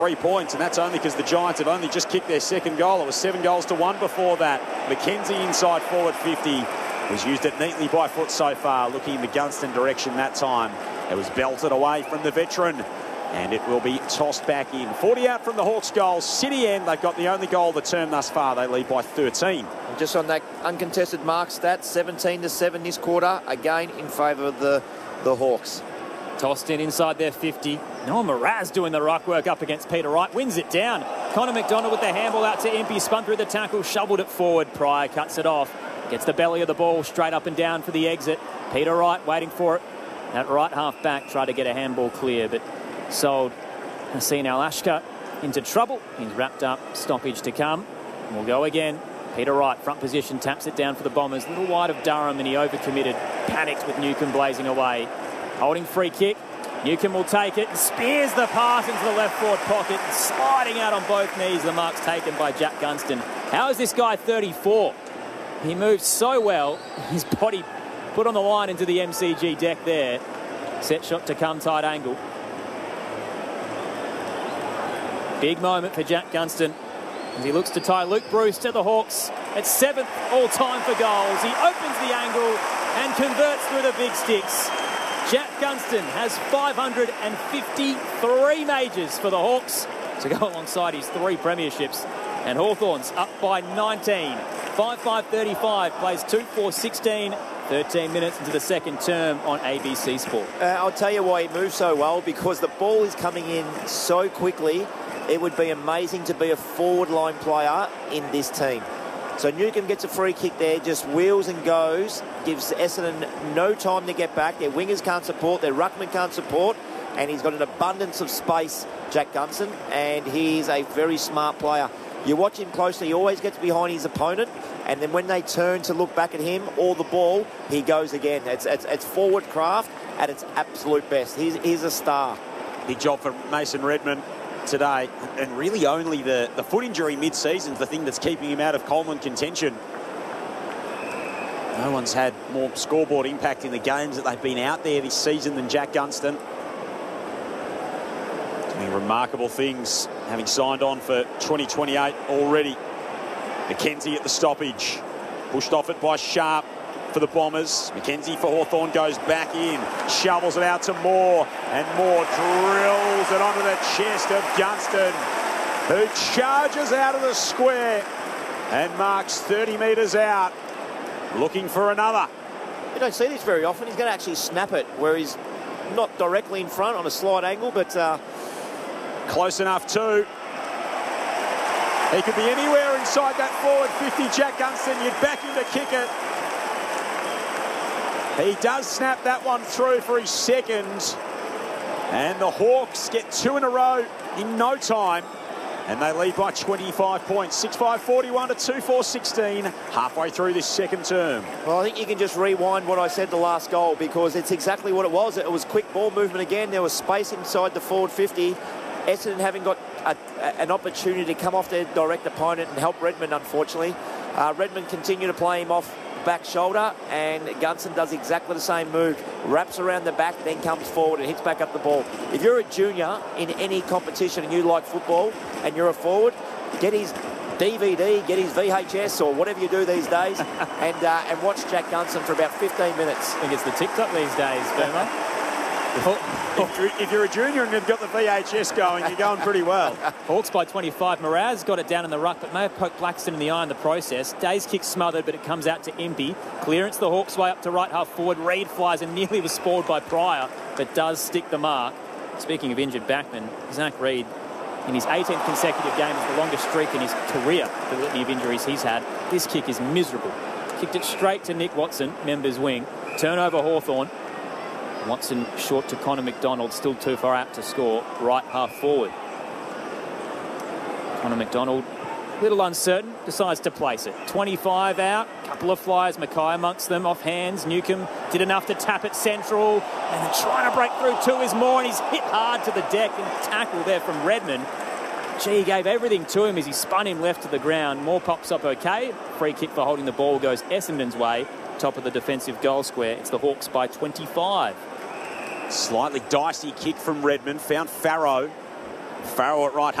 3 points, and that's only because the Giants have only just kicked their second goal. It was 7-1 before that. McKenzie inside forward 50. Was used it neatly by foot so far, looking in the Gunston direction that time. It was belted away from the veteran, and it will be tossed back in. 40 out from the Hawks goal. City end, they've got the only goal of the term thus far. They lead by 13. And just on that uncontested mark stat, 17-7 this quarter, again in favour of the Hawks. Tossed in inside their 50. Noah Mraz doing the ruck work up against Peter Wright. Wins it down. Connor McDonald with the handball out to Impey. Spun through the tackle. Shoveled it forward. Pryor cuts it off. Gets the belly of the ball straight up and down for the exit. Peter Wright waiting for it. That right half back tried to get a handball clear, but sold Hassan Al-Ashka into trouble. He's wrapped up. Stoppage to come. And we'll go again. Peter Wright, front position, taps it down for the Bombers. Little wide of Durham, and he overcommitted. Panicked with Newcombe blazing away. Holding free kick. Newcombe will take it and spears the pass into the left forward pocket, sliding out on both knees. The mark's taken by Jack Gunston. How is this guy 34? He moves so well. His body put on the line into the MCG deck there. Set shot to come, tight angle. Big moment for Jack Gunston as he looks to tie Luke Bruce to the Hawks at 7th all-time for goals. He opens the angle and converts through the big sticks. Jack Gunston has 553 majors for the Hawks to go alongside his 3 premierships. And Hawthorns up by 19. 5-5-35, plays 2-4-16. 13 minutes into the second term on ABC Sport. I'll tell you why he moves so well, because the ball is coming in so quickly. It would be amazing to be a forward line player in this team. So Newcombe gets a free kick there, just wheels and goes, gives Essendon no time to get back. Their wingers can't support, their ruckman can't support, and he's got an abundance of space, Jack Gunston, and he's a very smart player. You watch him closely, he always gets behind his opponent, and then when they turn to look back at him or the ball, he goes again. It's forward craft at its absolute best. He's a star. Big job for Mason Redman today, and really only the foot injury mid-season is the thing that's keeping him out of Coleman contention. No one's had more scoreboard impact in the games that they've been out there this season than Jack Gunston. Doing remarkable things, having signed on for 2028 already. McKenzie at the stoppage. Pushed off it by Sharp for the Bombers. McKenzie for Hawthorn goes back in. Shovels it out to Moore. And Moore drills it onto the chest of Gunston, who charges out of the square and marks 30 metres out. Looking for another. You don't see this very often. He's going to actually snap it where he's not directly in front on a slight angle, but close enough too. He could be anywhere inside that forward 50, Jack Gunston. You'd back him to kick it. He does snap that one through for his second. And the Hawks get 2 in a row in no time. And they lead by 25 points. 6-5-41 to 2-4-16. Halfway through this second term. Well, I think you can just rewind what I said the last goal, because it's exactly what it was. It was quick ball movement again. There was space inside the forward 50. Essendon having got an opportunity to come off their direct opponent and help Redmond, unfortunately. Redmond continue to play him off back shoulder, and Gunston does exactly the same move. Wraps around the back, then comes forward and hits back up the ball. If you're a junior in any competition and you like football and you're a forward, get his DVD, get his VHS or whatever you do these days and watch Jack Gunston for about 15 minutes. I think it's the TikTok these days, Boomer. If you're a junior and you've got the VHS going, you're going pretty well. Hawks by 25. Mraz got it down in the ruck, but may have poked Blackstone in the eye in the process. Day's kick smothered, but it comes out to Impey. Clearance the Hawks way up to right half forward. Reid flies and nearly was spoiled by Pryor, but does stick the mark. Speaking of injured backmen, Zach Reid, in his 18th consecutive game, is the longest streak in his career, the litany of injuries he's had. This kick is miserable. Kicked it straight to Nick Watson, members wing. Turnover Hawthorn. Watson short to Connor McDonald, still too far out to score, right half forward. Connor McDonald, a little uncertain, decides to place it. 25 out, couple of flyers, Mackay amongst them, off hands. Newcombe did enough to tap it central, and trying to break through to is Moore, and he's hit hard to the deck and tackle there from Redmond. Gee, he gave everything to him as he spun him left to the ground. Moore pops up okay. Free kick for holding the ball goes Essendon's way, top of the defensive goal square. It's the Hawks by 25. Slightly dicey kick from Redmond. Found Farrow. Farrell at right